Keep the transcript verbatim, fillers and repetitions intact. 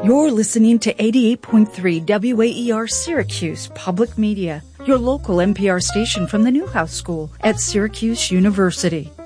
You're listening to eighty-eight point three W A E R Syracuse Public Media, your local N P R station from the Newhouse School at Syracuse University.